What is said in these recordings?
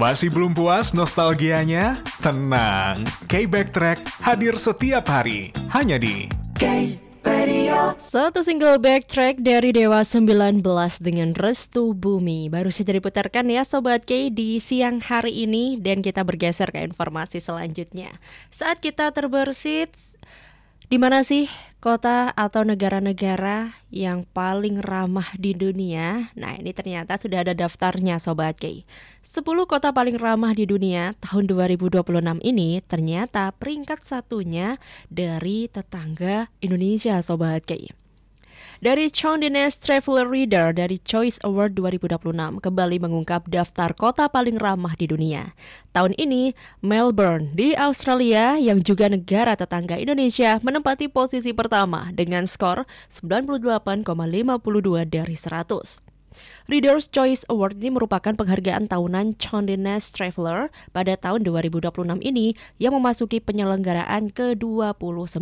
Masih belum puas nostalgianya? Tenang, K-Backtrack hadir setiap hari, hanya di K-Radio. Satu single backtrack dari Dewa 19 dengan Restu Bumi baru saja diputarkan ya Sobat K di siang hari ini. Dan kita bergeser ke informasi selanjutnya. Saat kita terbersit, di mana sih kota atau negara-negara yang paling ramah di dunia? Nah, ini ternyata sudah ada daftarnya Sobat K. 10 kota paling ramah di dunia tahun 2026 ini ternyata peringkat satunya dari tetangga Indonesia Sobat K. Dari Condé Nast Traveler Reader dari Choice Award 2026 kembali mengungkap daftar kota paling ramah di dunia. Tahun ini, Melbourne di Australia yang juga negara tetangga Indonesia menempati posisi pertama dengan skor 98,52 dari 100. Reader's Choice Award ini merupakan penghargaan tahunan Condé Nast Traveler pada tahun 2026 ini yang memasuki penyelenggaraan ke-29.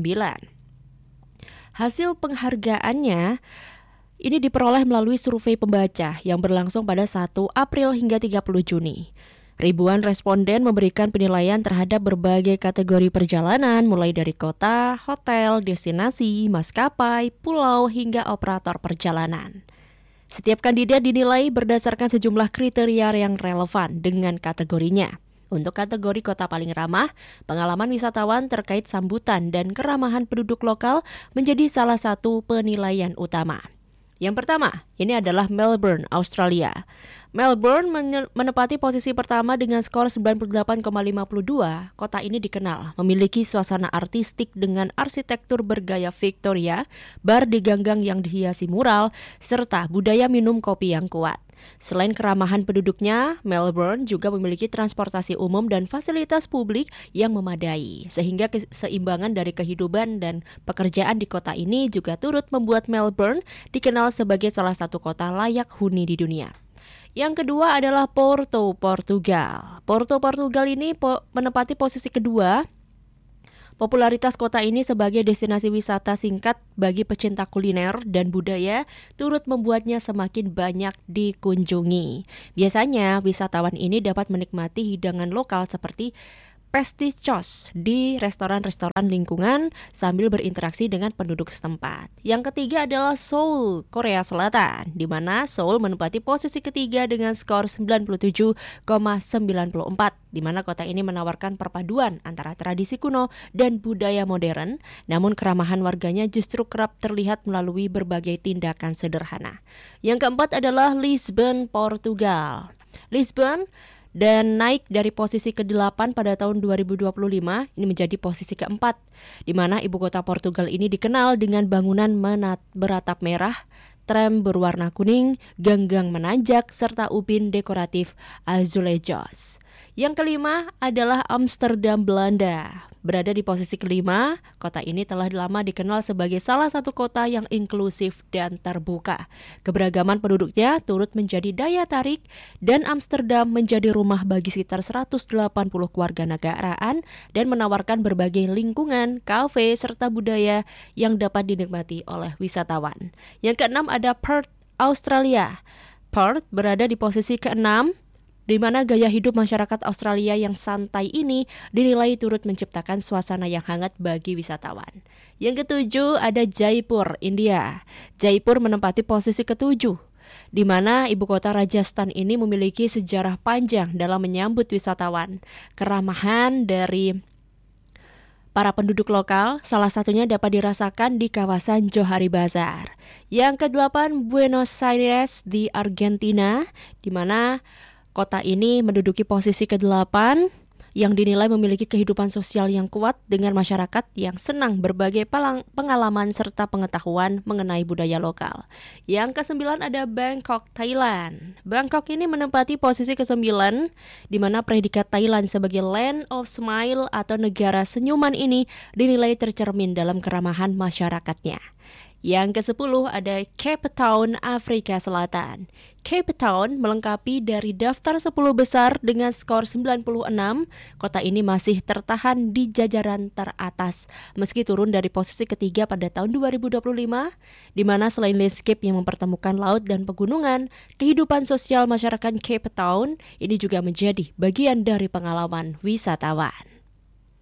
Hasil penghargaannya ini diperoleh melalui survei pembaca yang berlangsung pada 1 April hingga 30 Juni. Ribuan responden memberikan penilaian terhadap berbagai kategori perjalanan mulai dari kota, hotel, destinasi, maskapai, pulau, hingga operator perjalanan. Setiap kandidat dinilai berdasarkan sejumlah kriteria yang relevan dengan kategorinya. Untuk kategori kota paling ramah, pengalaman wisatawan terkait sambutan dan keramahan penduduk lokal menjadi salah satu penilaian utama. Yang pertama, ini adalah Melbourne, Australia. Melbourne menempati posisi pertama dengan skor 98,52. Kota ini dikenal memiliki suasana artistik dengan arsitektur bergaya Victoria, bar di ganggang yang dihiasi mural, serta budaya minum kopi yang kuat. Selain keramahan penduduknya, Melbourne juga memiliki transportasi umum dan fasilitas publik yang memadai, sehingga keseimbangan dari kehidupan dan pekerjaan di kota ini juga turut membuat Melbourne dikenal sebagai salah satu kota layak huni di dunia. Yang kedua adalah Porto, Portugal. Porto, Portugal ini menempati posisi kedua. Popularitas kota ini sebagai destinasi wisata singkat bagi pecinta kuliner dan budaya turut membuatnya semakin banyak dikunjungi. Biasanya wisatawan ini dapat menikmati hidangan lokal seperti pastichos di restoran-restoran lingkungan sambil berinteraksi dengan penduduk setempat. Yang ketiga adalah Seoul, Korea Selatan, di mana Seoul menempati posisi ketiga dengan skor 97,94, di mana kota ini menawarkan perpaduan antara tradisi kuno dan budaya modern, namun keramahan warganya justru kerap terlihat melalui berbagai tindakan sederhana. Yang keempat adalah Lisbon, Portugal. Lisbon dan naik dari posisi ke-8 pada tahun 2025 ini menjadi posisi ke-4, di mana ibu kota Portugal ini dikenal dengan bangunan beratap merah, tram berwarna kuning, ganggang menanjak, serta ubin dekoratif azulejos. Yang kelima adalah Amsterdam, Belanda. Berada di posisi kelima, kota ini telah lama dikenal sebagai salah satu kota yang inklusif dan terbuka. Keberagaman penduduknya turut menjadi daya tarik dan Amsterdam menjadi rumah bagi sekitar 180 kewarganegaraan dan menawarkan berbagai lingkungan, kafe, serta budaya yang dapat dinikmati oleh wisatawan. Yang keenam ada Perth, Australia. Perth berada di posisi keenam, di mana gaya hidup masyarakat Australia yang santai ini dinilai turut menciptakan suasana yang hangat bagi wisatawan. Yang ketujuh ada Jaipur, India. Jaipur menempati posisi ketujuh, di mana ibu kota Rajasthan ini memiliki sejarah panjang dalam menyambut wisatawan. Keramahan dari para penduduk lokal salah satunya dapat dirasakan di kawasan Johari Bazar. Yang kedelapan Buenos Aires di Argentina, di mana kota ini menduduki posisi ke-8 yang dinilai memiliki kehidupan sosial yang kuat dengan masyarakat yang senang berbagai pengalaman serta pengetahuan mengenai budaya lokal. Yang ke-9 ada Bangkok, Thailand. Bangkok ini menempati posisi ke-9, di mana predikat Thailand sebagai Land of Smile atau negara senyuman ini dinilai tercermin dalam keramahan masyarakatnya. Yang ke-10 ada Cape Town, Afrika Selatan. Cape Town melengkapi dari daftar 10 besar dengan skor 96. Kota ini masih tertahan di jajaran teratas meski turun dari posisi ketiga pada tahun 2025, di mana selain landscape yang mempertemukan laut dan pegunungan, kehidupan sosial masyarakat Cape Town ini juga menjadi bagian dari pengalaman wisatawan.